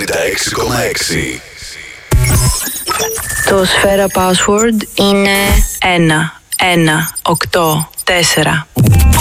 96,6. Το Σφαίρα password είναι 1, 1, 8, 4.